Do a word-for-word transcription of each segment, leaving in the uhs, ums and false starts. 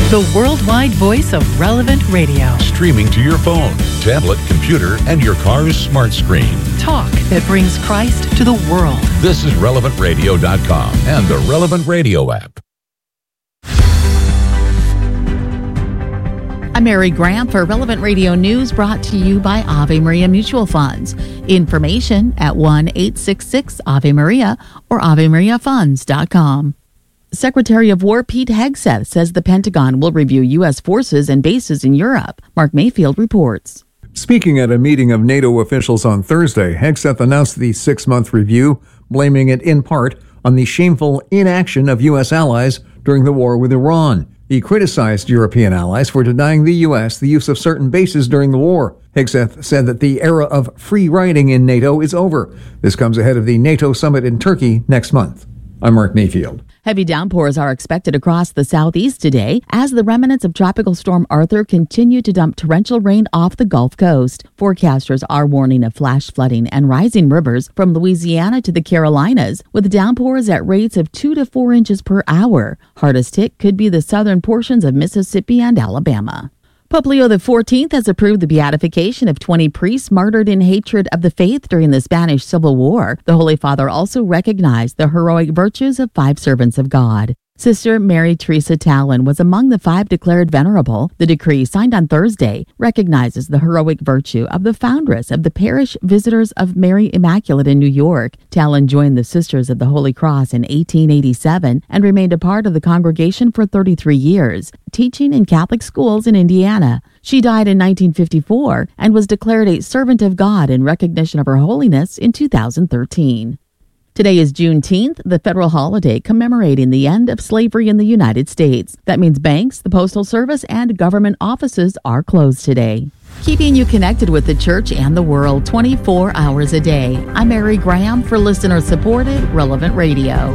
The worldwide voice of Relevant Radio. Streaming to your phone, tablet, computer, and your car's smart screen. Talk that brings Christ to the world. This is relevant radio dot com and the Relevant Radio app. I'm Mary Graham for Relevant Radio News, brought to you by Ave Maria Mutual Funds. Information at one eight six six Ave Maria or ave maria funds dot com. Secretary of War Pete Hegseth says the Pentagon will review U S forces and bases in Europe. Mark Mayfield reports. Speaking at a meeting of NATO officials on Thursday, Hegseth announced the six-month review, blaming it in part on the shameful inaction of U S allies during the war with Iran. He criticized European allies for denying the U S the use of certain bases during the war. Hegseth said that the era of free riding in NATO is over. This comes ahead of the NATO summit in Turkey next month. I'm Mark Mayfield. Heavy downpours are expected across the southeast today as the remnants of Tropical Storm Arthur continue to dump torrential rain off the Gulf Coast. Forecasters are warning of flash flooding and rising rivers from Louisiana to the Carolinas, with downpours at rates of two to four inches per hour. Hardest hit could be the southern portions of Mississippi and Alabama. Pope Leo the fourteenth has approved the beatification of twenty priests martyred in hatred of the faith during the Spanish Civil War. The Holy Father also recognized the heroic virtues of five servants of God. Sister Mary Teresa Tallon was among the five declared venerable. The decree, signed on Thursday, recognizes the heroic virtue of the foundress of the Parish Visitors of Mary Immaculate in New York. Tallon joined the Sisters of the Holy Cross in eighteen eighty-seven and remained a part of the congregation for thirty-three years, teaching in Catholic schools in Indiana. She died in nineteen fifty-four and was declared a servant of God in recognition of her holiness in two thousand thirteen. Today is Juneteenth, the federal holiday commemorating the end of slavery in the United States. That means banks, the Postal Service, and government offices are closed today. Keeping you connected with the church and the world twenty-four hours a day. I'm Mary Graham for listener-supported Relevant Radio.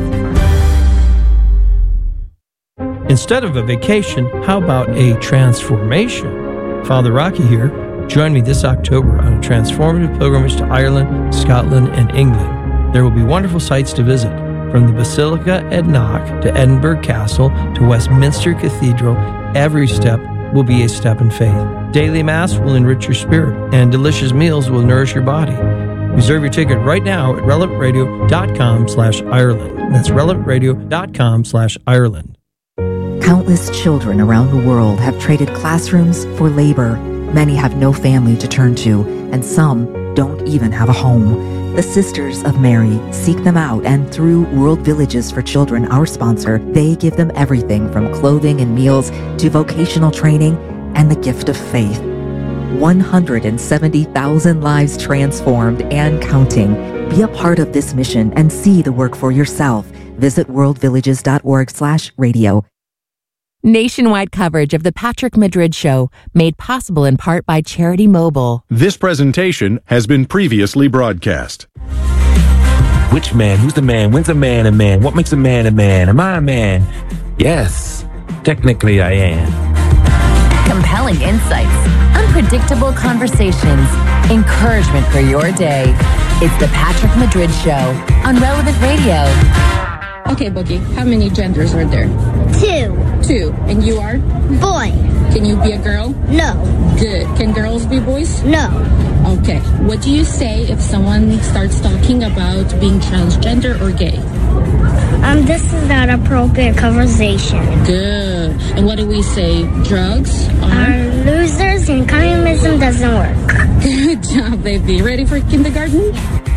Instead of a vacation, how about a transformation? Father Rocky here. Join me this October on a transformative pilgrimage to Ireland, Scotland, and England. There will be wonderful sights to visit, from the Basilica at Knock to Edinburgh Castle to Westminster Cathedral. Every step will be a step in faith. Daily Mass will enrich your spirit, and delicious meals will nourish your body. Reserve your ticket right now at relevant radio dot com slash Ireland. That's relevant radio dot com slash Ireland. Countless children around the world have traded classrooms for labor. Many have no family to turn to, and some don't even have a home. The Sisters of Mary seek them out, and through World Villages for Children, our sponsor, they give them everything from clothing and meals to vocational training and the gift of faith. one hundred seventy thousand lives transformed and counting. Be a part of this mission and see the work for yourself. Visit world villages dot org slash radio. Nationwide coverage of the Patrick Madrid Show, made possible in part by Charity Mobile. This presentation has been previously broadcast. Which man? Who's the man? When's a man a man? What makes a man a man? Am I a man? Yes, technically I am. Compelling insights, unpredictable conversations, encouragement for your day. It's the Patrick Madrid Show on Relevant Radio. Okay, Boogie, how many genders are there? Two. Two. And you are? Boy. Can you be a girl? No. Good. Can girls be boys? No. Okay. What do you say if someone starts talking about being transgender or gay? Um, this is not appropriate conversation. Good. And what do we say? Drugs are? Are losers and communism doesn't work. Good job, baby. Ready for kindergarten?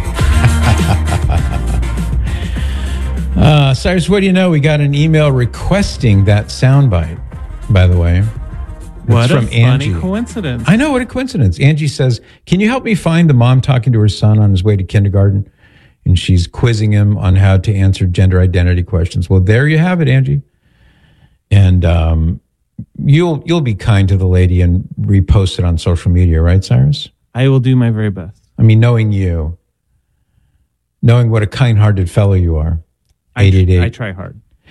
Uh, Cyrus, what do you know? We got an email requesting that soundbite, by the way. What it's a from funny Angie. coincidence. I know, what a coincidence. Angie says, can you help me find the mom talking to her son on his way to kindergarten? And she's quizzing him on how to answer gender identity questions. Well, there you have it, Angie. And um, you'll you'll be kind to the lady and repost it on social media, right, Cyrus? I will do my very best. I mean, knowing you, knowing what a kind-hearted fellow you are. I, I try hard.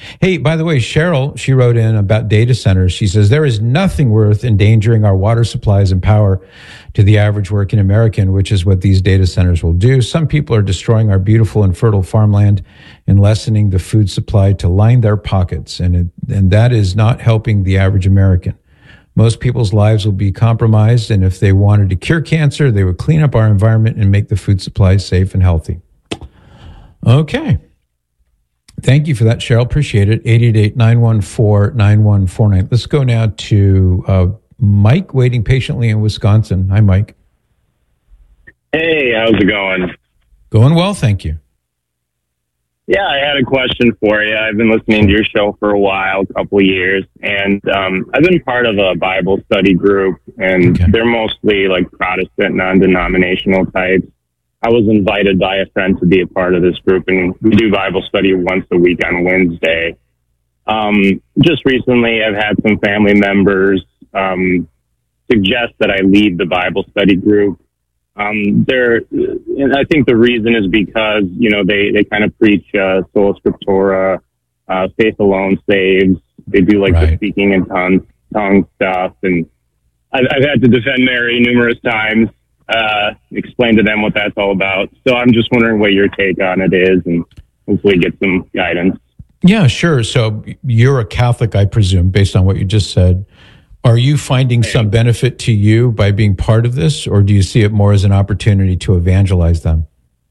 Hey, by the way, Cheryl, she wrote in about data centers. She says, there is nothing worth endangering our water supplies and power to the average working American, which is what these data centers will do. Some people are destroying our beautiful and fertile farmland and lessening the food supply to line their pockets. And, it, and that is not helping the average American. Most people's lives will be compromised. And if they wanted to cure cancer, they would clean up our environment and make the food supply safe and healthy. Okay. Thank you for that, Cheryl. Appreciate it. eight eight eight, nine one four, nine one four nine. Let's go now to uh, Mike, waiting patiently in Wisconsin. Hi, Mike. Hey, how's it going? Going well, thank you. Yeah, I had a question for you. I've been listening to your show for a while, a couple of years, and um, I've been part of a Bible study group, and okay. they're mostly like Protestant, non-denominational types. I was invited by a friend to be a part of this group, and we do Bible study once a week on Wednesday. Um, just recently, I've had some family members um, suggest that I leave the Bible study group. Um, they're, and I think the reason is because, you know, they, they kind of preach uh, sola scriptura, uh, faith alone saves. They do like right. the speaking in tongues, tongue stuff, and I've, I've had to defend Mary numerous times. Uh, explain to them what that's all about. So I'm just wondering what your take on it is, and hopefully get some guidance. Yeah, sure. So you're a Catholic, I presume, based on what you just said. Are you finding some benefit to you by being part of this, or do you see it more as an opportunity to evangelize them?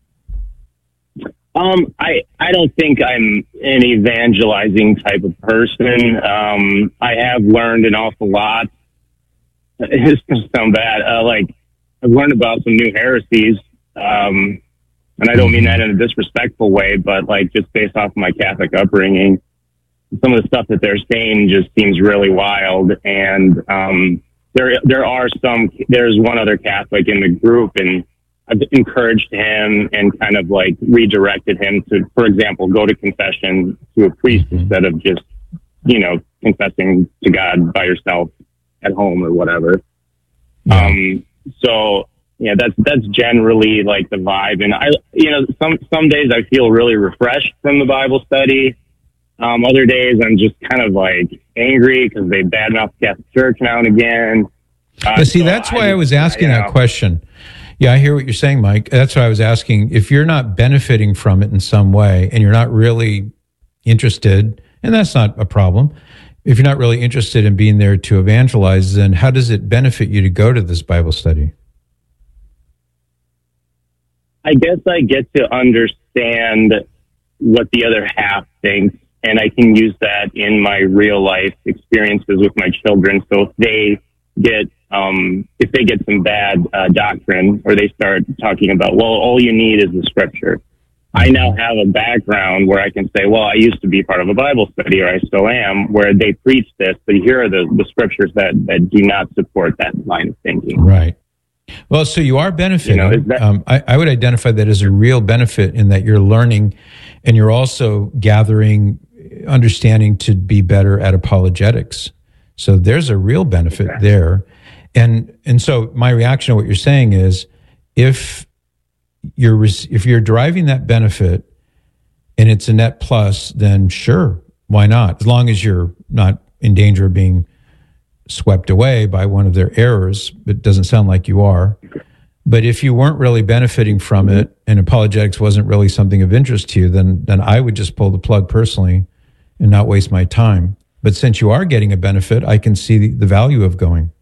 Um, I, I don't think I'm an evangelizing type of person. Um, I have learned an awful lot. It's going to sound bad. Uh, like, I've learned about some new heresies, um, and I don't mean that in a disrespectful way, but like just based off of my Catholic upbringing, some of the stuff that they're saying just seems really wild. And um, there, there are some. There's one other Catholic in the group, and I've encouraged him and kind of like redirected him to, for example, go to confession to a priest mm-hmm. instead of just, you know, confessing to God by yourself at home or whatever. Yeah. Um, So, yeah, that's, that's generally like the vibe. And I, you know, some, some days I feel really refreshed from the Bible study. Um, other days I'm just kind of like angry because they badmouth the Catholic Church now and again. Uh, but see, so that's I why just, I was asking I, that know. question. Yeah, I hear what you're saying, Mike. That's why I was asking, if you're not benefiting from it in some way and you're not really interested, and that's not a problem. If you're not really interested in being there to evangelize, then how does it benefit you to go to this Bible study? I guess I get to understand what the other half thinks, and I can use that in my real life experiences with my children. So if they get, um, if they get some bad uh, doctrine, or they start talking about, well, all you need is the scripture. I now have a background where I can say, well, I used to be part of a Bible study, or I still am, where they preach this, but here are the, the scriptures that, that do not support that line of thinking. Right. Well, so you are benefiting. You know, is that- um, I, I would identify that as a real benefit in that you're learning, and you're also gathering understanding to be better at apologetics. So there's a real benefit okay. there. And and so my reaction to what you're saying is, if you're if you're deriving that benefit and it's a net plus, then sure, why not? As long as you're not in danger of being swept away by one of their errors. It doesn't sound like you are. But if you weren't really benefiting from it and apologetics wasn't really something of interest to you, then then I would just pull the plug personally and not waste my time. But since you are getting a benefit, I can see the, the value of going.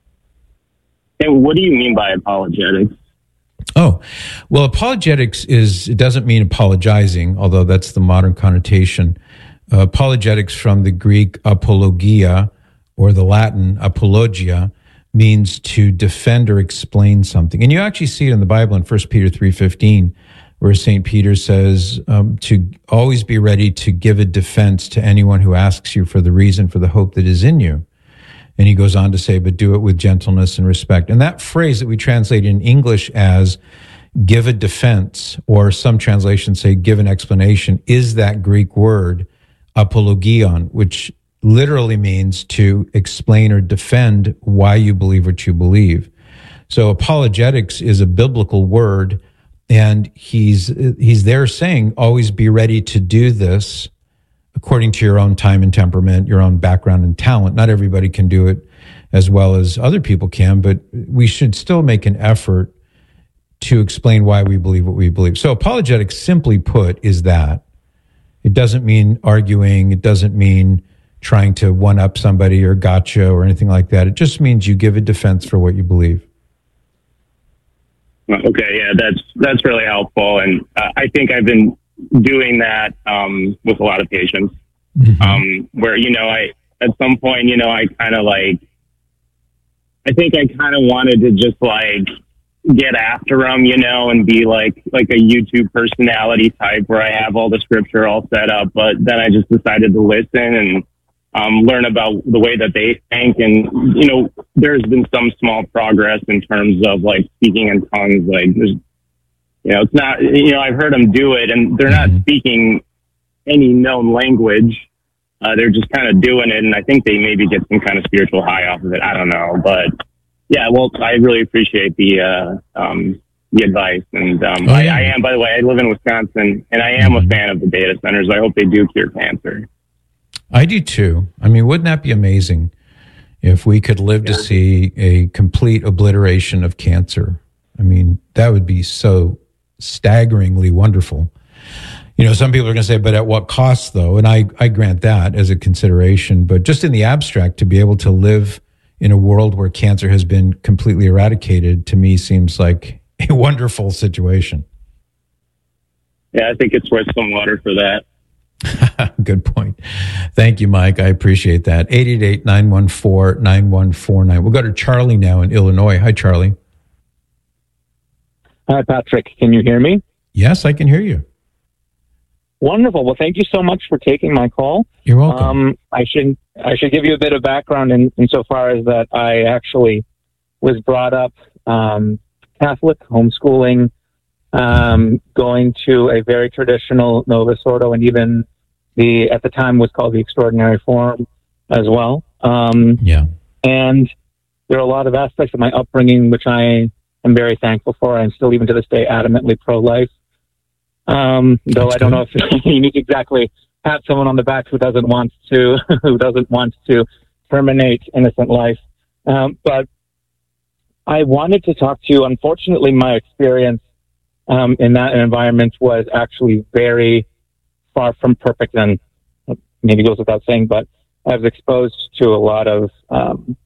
And what do you mean by apologetics? Oh, well, apologetics is, it doesn't mean apologizing, although that's the modern connotation. Uh, apologetics from the Greek apologia, or the Latin apologia, means to defend or explain something. And you actually see it in the Bible in First Peter three fifteen, where Saint Peter says um, to always be ready to give a defense to anyone who asks you for the reason for the hope that is in you. And he goes on to say, but do it with gentleness and respect. And that phrase that we translate in English as give a defense, or some translations say give an explanation, is that Greek word apologion, which literally means to explain or defend why you believe what you believe. So apologetics is a biblical word, and he's he's there saying always be ready to do this according to your own time and temperament, your own background and talent. Not everybody can do it as well as other people can, but we should still make an effort to explain why we believe what we believe. So apologetics, simply put, is that. It doesn't mean arguing. It doesn't mean trying to one-up somebody or gotcha or anything like that. It just means you give a defense for what you believe. Okay, yeah, that's that's really helpful, and uh, I think I've been doing that um, with a lot of patients. Mm-hmm. Um, where you know, I at some point, you know, I kind of like, I think I kind of wanted to just like get after them, you know, and be like like a YouTube personality type where I have all the scripture all set up, but then I just decided to listen and um, learn about the way that they think, and you know, there's been some small progress in terms of like speaking in tongues. Like, there's, you know, it's not, you know, I've heard them do it, and they're not speaking any known language. Uh, they're just kind of doing it, and I think they maybe get some kind of spiritual high off of it. I don't know, but yeah, well, I really appreciate the uh, um, the advice, and um, oh, yeah. I, I am. By the way, I live in Wisconsin, and I am mm-hmm. a fan of the data centers. I hope they do cure cancer. I do too. I mean, wouldn't that be amazing if we could live yeah. to see a complete obliteration of cancer? I mean, that would be so staggeringly wonderful. You know, some people are going to say, but at what cost, though? And I, I grant that as a consideration. But just in the abstract, to be able to live in a world where cancer has been completely eradicated, to me seems like a wonderful situation. Yeah, I think it's worth some water for that. Good point. Thank you, Mike. I appreciate that. eight eight eight, nine one four, nine one four nine. We'll go to Charlie now in Illinois. Hi, Charlie. Hi, Patrick. Can you hear me? Yes, I can hear you. Wonderful. Well, thank you so much for taking my call. You're welcome. Um, I should I should give you a bit of background in, insofar as that I actually was brought up um, Catholic, homeschooling, um, going to a very traditional Novus Ordo, and even the at the time was called the Extraordinary Form as well. Um, yeah. And there are a lot of aspects of my upbringing which I am very thankful for. I'm still, even to this day, adamantly pro-life. Um, though That's I don't good. know if you need to exactly have someone on the back who doesn't want to, who doesn't want to terminate innocent life. Um, but I wanted to talk to you. Unfortunately, my experience um, in that environment was actually very far from perfect, and maybe goes without saying, but I was exposed to a lot of um,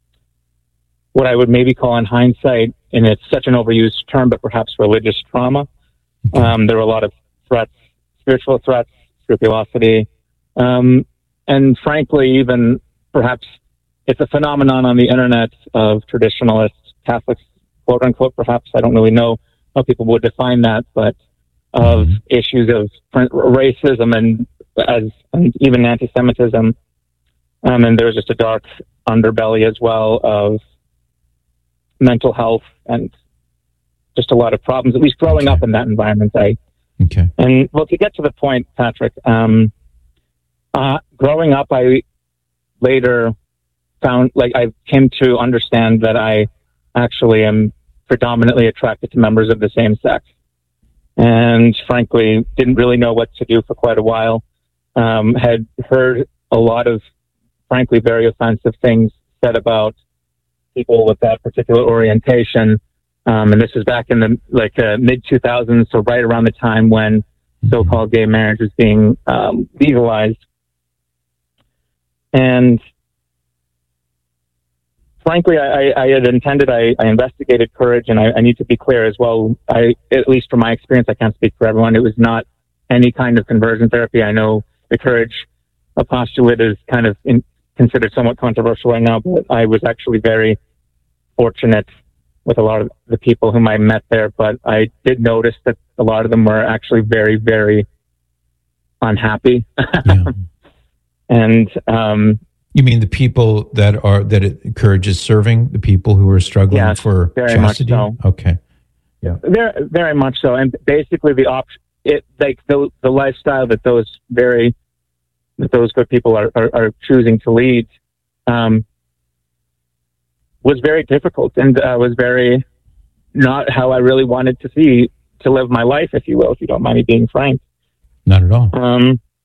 what I would maybe call, in hindsight, and it's such an overused term, but perhaps religious trauma. Um, there were a lot of threats, spiritual threats, scrupulosity, um, and frankly, even perhaps it's a phenomenon on the internet of traditionalist Catholics, quote unquote, perhaps. I don't really know how people would define that, but of mm-hmm. issues of racism and as and even anti-Semitism. Um, and there's just a dark underbelly as well of mental health and just a lot of problems, at least growing okay. up in that environment. I, okay. And well, to get to the point, Patrick, um, uh, growing up, I later found, like, I came to understand that I actually am predominantly attracted to members of the same sex. And frankly, didn't really know what to do for quite a while. Um, had heard a lot of, frankly, very offensive things said about people with that particular orientation. Um, and this is back in the like uh, mid two thousands, so right around the time when so-called gay marriage was being um, legalized. And frankly, I, I had intended, I, I investigated Courage, and I, I need to be clear as well. I, at least from my experience, I can't speak for everyone. It was not any kind of conversion therapy. I know the Courage postulate is kind of in, considered somewhat controversial right now, but I was actually very fortunate with a lot of the people whom I met there. But I did notice that a lot of them were actually very, very unhappy. Yeah. And, um, you mean the people that are, that it, Courage is serving, the people who are struggling yes, for very chastity? Much so. Okay. Yeah. Very, very much so. And basically the option, it, like the, the lifestyle that those very, that those good people are, are, are choosing to lead, um, was very difficult and uh, was very not how I really wanted to see, to live my life, if you will, if you don't mind me being frank. Not at all. Um,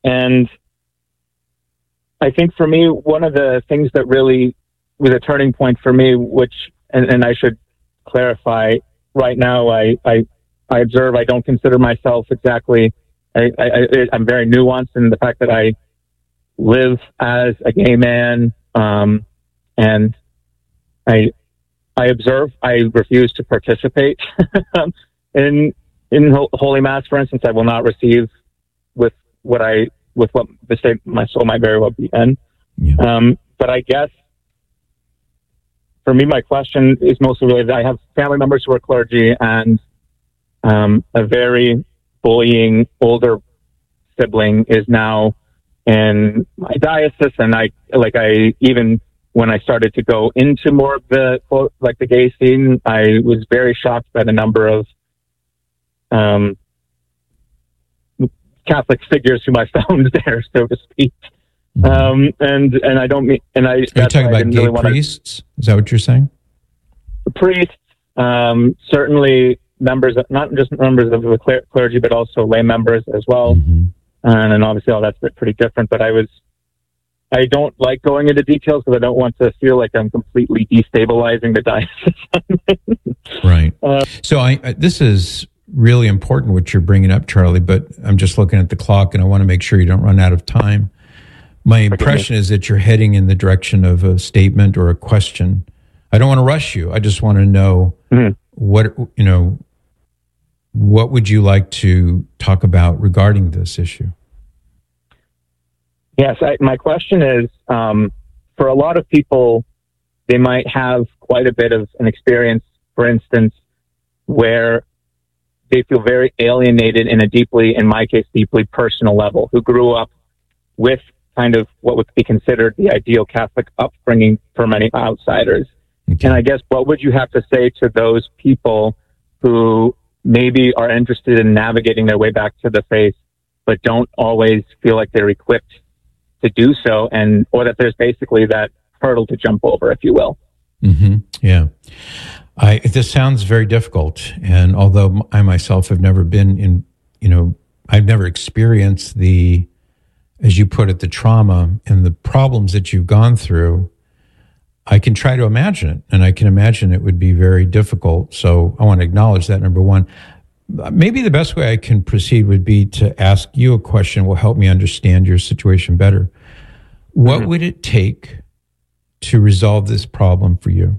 And I think for me, one of the things that really was a turning point for me, which, and, and I should clarify, right now, I, I, I observe I don't consider myself exactly, I, I, I'm very nuanced in the fact that I live as a gay man, um, and I, I observe, I refuse to participate in, in Holy Mass, for instance. I will not receive with what I, with what the state my soul might very well be in. Yeah. Um, but I guess for me, my question is mostly related. I have family members who are clergy, and um, a very bullying older sibling is now in my diocese. And I, like, I, even when I started to go into more of the, like the gay scene, I was very shocked by the number of, um, Catholic figures whom I found there, so to speak. Mm-hmm. Um, and, and I don't mean, and I, Are you talking about gay really priests? To, Is that what you're saying? Priests, um, certainly members, of, not just members of the cler- clergy, but also lay members as well. Mm-hmm. And, and obviously all that's pretty different, but I was, I don't like going into details because I don't want to feel like I'm completely destabilizing the diocese. Right. Uh, so I, I, this is really important what you're bringing up, Charlie, but I'm just looking at the clock and I want to make sure you don't run out of time. My impression is that you're heading in the direction of a statement or a question. I don't want to rush you. I just want to know mm-hmm. what, you know, what would you like to talk about regarding this issue? Yes, I, my question is, um, for a lot of people, they might have quite a bit of an experience, for instance, where they feel very alienated in a deeply, in my case, deeply personal level, who grew up with kind of what would be considered the ideal Catholic upbringing for many outsiders. Okay. And I guess what would you have to say to those people who maybe are interested in navigating their way back to the faith, but don't always feel like they're equipped to do so, and or that there's basically that hurdle to jump over, if you will? Mm-hmm. Yeah. I, this sounds very difficult. And although I myself have never been in, you know, I've never experienced the, as you put it, the trauma and the problems that you've gone through, I can try to imagine it. And I can imagine it would be very difficult. So I want to acknowledge that, number one. Maybe the best way I can proceed would be to ask you a question will help me understand your situation better. What mm-hmm. would it take to resolve this problem for you?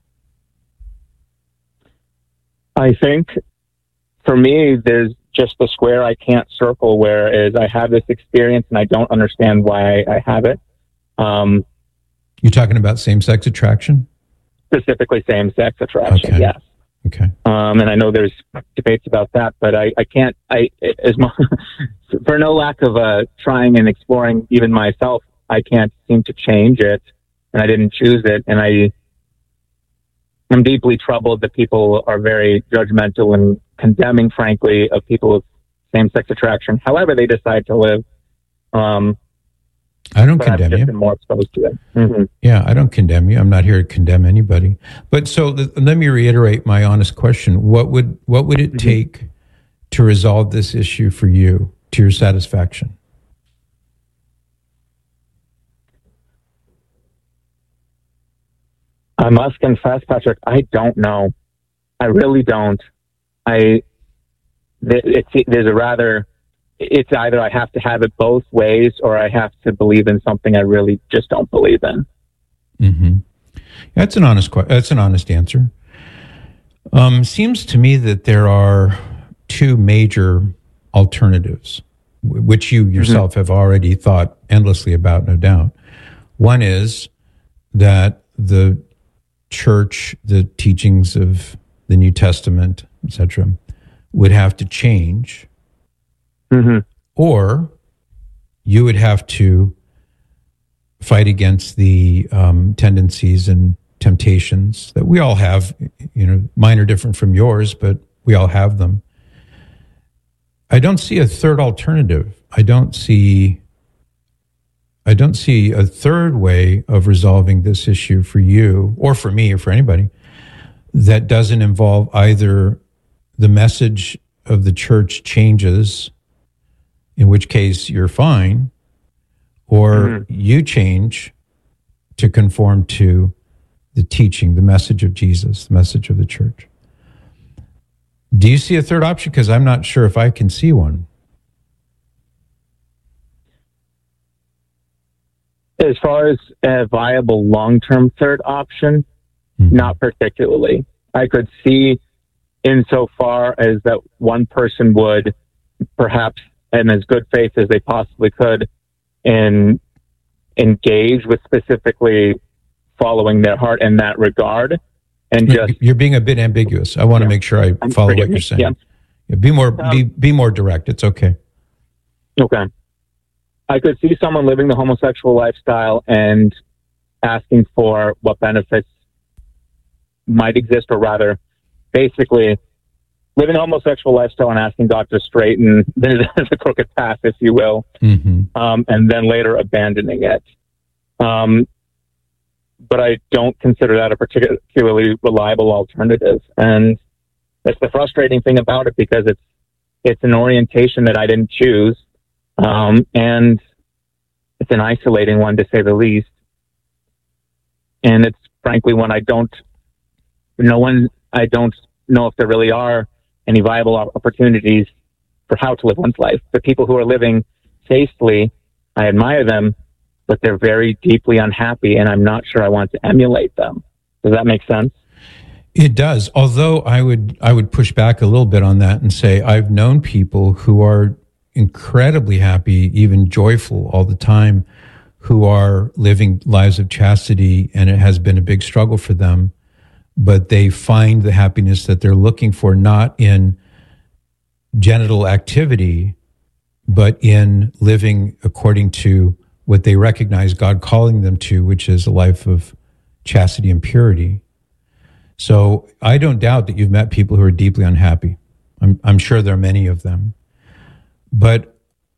I think for me, there's just the square I can't circle, whereas I have this experience and I don't understand why I have it. Um, You're talking about same-sex attraction? Specifically same-sex attraction, okay. yes. Okay. Um, and I know there's debates about that, but I, I can't, I, as much, for no lack of uh, trying and exploring even myself, I can't seem to change it, and I didn't choose it, and I, I'm deeply troubled that people are very judgmental and condemning, frankly, of people with same-sex attraction, however they decide to live. Um, I don't but condemn I've just you. been more exposed to it. Mm-hmm. Yeah, I don't condemn you. I'm not here to condemn anybody. But so th- let me reiterate my honest question. What would what would it mm-hmm. take to resolve this issue for you to your satisfaction? I must confess, Patrick, I don't know. I really don't. I, it's, there's a rather, it's either I have to have it both ways or I have to believe in something I really just don't believe in. Mm-hmm. That's an honest, that's an honest answer. Um, seems to me that there are two major alternatives, which you yourself mm-hmm. have already thought endlessly about, no doubt. One is that the church, the teachings of the New Testament, et cetera, would have to change, mm-hmm. or you would have to fight against the um, tendencies and temptations that we all have. You know, mine are different from yours, but we all have them. I don't see a third alternative. I don't see. I don't see a third way of resolving this issue for you or for me or for anybody that doesn't involve either the message of the church changes in which case you're fine, or mm-hmm. you change to conform to the teaching, the message of Jesus, the message of the church. Do you see a third option? Because I'm not sure if I can see one. As far as a viable long-term third option, mm-hmm. not particularly. I could see insofar as that one person would perhaps, in as good faith as they possibly could, in engage with specifically following their heart in that regard. And just you're being a bit ambiguous. I want yeah. to make sure I I'm follow what you're saying. Yeah. Yeah, be more um, be be more direct. It's okay. Okay. I could see someone living the homosexual lifestyle and asking for what benefits might exist, or rather, basically, living a homosexual lifestyle and asking God to straighten the crooked path, if you will, mm-hmm. um, and then later abandoning it. Um, but I don't consider that a particularly reliable alternative. And that's the frustrating thing about it, because it's it's an orientation that I didn't choose, um, and it's an isolating one, to say the least. And it's frankly one I don't, no one, I don't know if there really are any viable opportunities for how to live one's life. The people who are living safely, I admire them, but they're very deeply unhappy, and I'm not sure I want to emulate them. Does that make sense? It does. Although I would I would push back a little bit on that and say I've known people who are incredibly happy, even joyful all the time, who are living lives of chastity, and it has been a big struggle for them, but they find the happiness that they're looking for not in genital activity, but in living according to what they recognize God calling them to, which is a life of chastity and purity. So I don't doubt that you've met people who are deeply unhappy. I'm, I'm sure there are many of them. But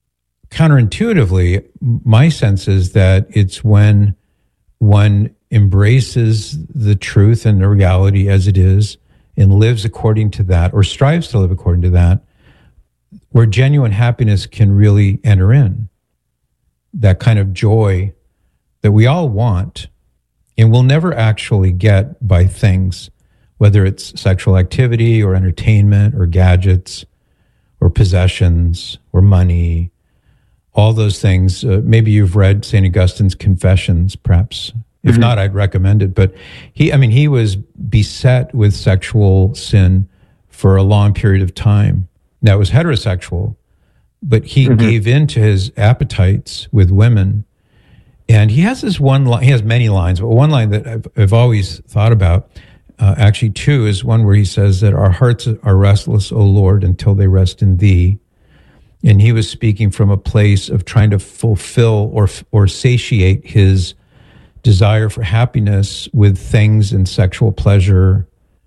counterintuitively, my sense is that it's when one embraces the truth and the reality as it is and lives according to that, or strives to live according to that, where genuine happiness can really enter in. That kind of joy that we all want and will never actually get by things, whether it's sexual activity or entertainment or gadgets or possessions or money, all those things. Uh, maybe you've read Saint Augustine's Confessions, perhaps. If mm-hmm. not, I'd recommend it. But he, I mean, he was beset with sexual sin for a long period of time. Now, it was heterosexual, but he mm-hmm. gave in to his appetites with women. And he has this one line, he has many lines, but one line that I've, I've always thought about, uh, actually two, is one where he says that our hearts are restless, O Lord, until they rest in thee. And he was speaking from a place of trying to fulfill or or satiate his desire for happiness with things and sexual pleasure,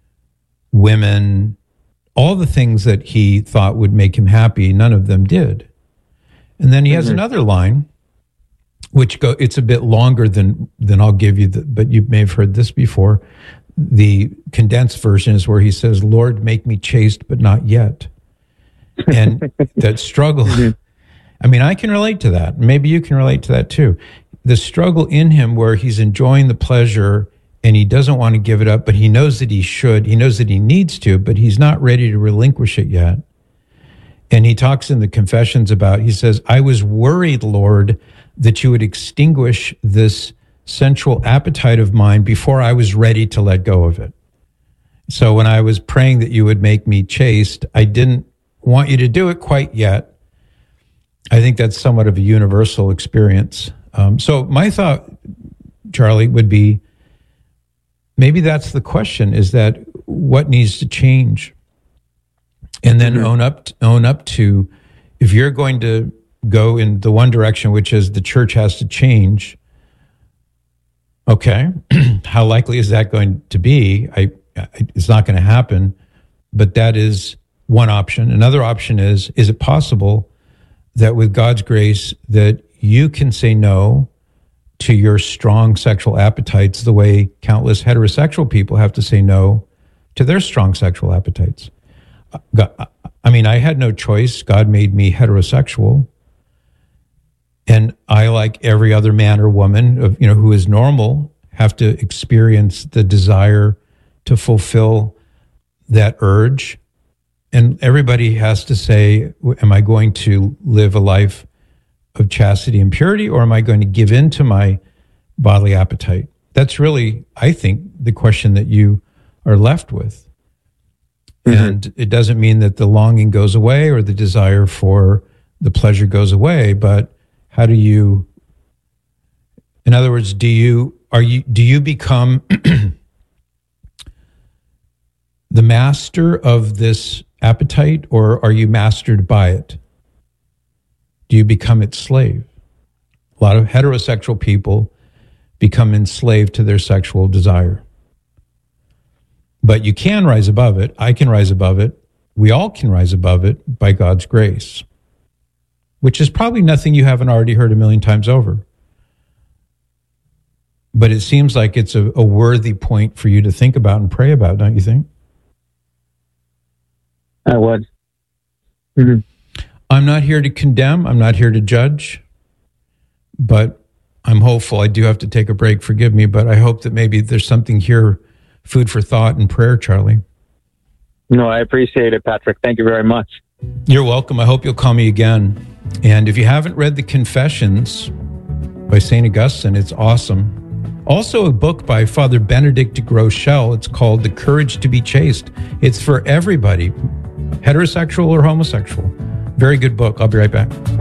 women, all the things that he thought would make him happy. None of them did. And then he has mm-hmm. another line, which go, it's a bit longer than, than I'll give you, the, but you may have heard this before. The condensed version is where he says, Lord, make me chaste, but not yet. And that struggle, mm-hmm. I mean, I can relate to that. Maybe you can relate to that too. The struggle in him where he's enjoying the pleasure and he doesn't want to give it up, but he knows that he should. He knows that he needs to, but he's not ready to relinquish it yet. And he talks in the Confessions about, he says, I was worried, Lord, that you would extinguish this sensual appetite of mine before I was ready to let go of it. So when I was praying that you would make me chaste, I didn't want you to do it quite yet. I think that's somewhat of a universal experience. Um, so my thought, Charlie, would be, maybe that's the question, is that what needs to change? And then mm-hmm. own up, own up to, if you're going to go in the one direction, which is the church has to change, okay, how likely is that going to be? I, I it's not going to happen, but that is one option. Another option is, is it possible that with God's grace that you can say no to your strong sexual appetites the way countless heterosexual people have to say no to their strong sexual appetites? God, I mean, I had no choice. God made me heterosexual. And I, like every other man or woman, of you know, who is normal, have to experience the desire to fulfill that urge. And everybody has to say, am I going to live a life of chastity and purity, or am I going to give in to my bodily appetite? That's really, I think, the question that you are left with. Mm-hmm. And it doesn't mean that the longing goes away or the desire for the pleasure goes away, but how do you, in other words, do you, are you, do you become the master of this appetite, or are you mastered by it? Do you become its slave? A lot of heterosexual people become enslaved to their sexual desire. But you can rise above it. I can rise above it. We all can rise above it by God's grace, which is probably nothing you haven't already heard a million times over. But it seems like it's a, a worthy point for you to think about and pray about, don't you think? I would. Mm-hmm. I'm not here to condemn. I'm not here to judge. But I'm hopeful. I do have to take a break. Forgive me. But I hope that maybe there's something here, food for thought and prayer, Charlie. No, I appreciate it, Patrick. Thank you very much. You're welcome. I hope you'll call me again. And if you haven't read the Confessions by Saint Augustine, it's awesome. Also a book by Father Benedict de Groeschel. It's called The Courage to be Chaste. It's for everybody, heterosexual or homosexual. Very good book. I'll be right back.